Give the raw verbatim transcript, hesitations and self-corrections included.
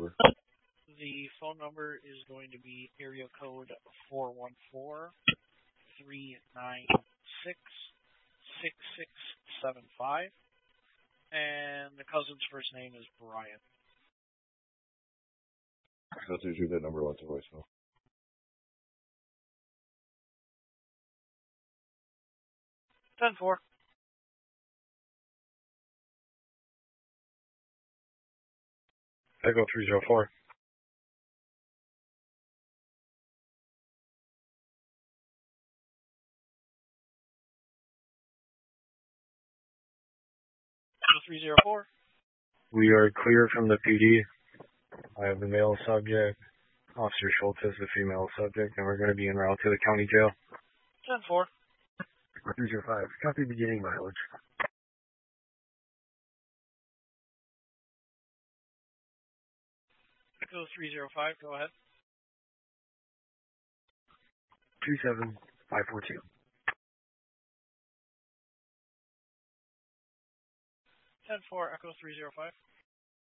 number? The phone number is going to be area code four one four, three nine six, six six seven five. And the cousin's first name is Brian. That's usually that number went to voicemail. ten four. Echo three zero four. three zero four. We are clear from the P D. I have the male subject. Officer Schultz is the female subject, and we're going to be en route to the county jail. ten four. three zero five. Copy beginning mileage. Echo three zero five, go ahead. two seven five four two. ten four, Echo three zero five.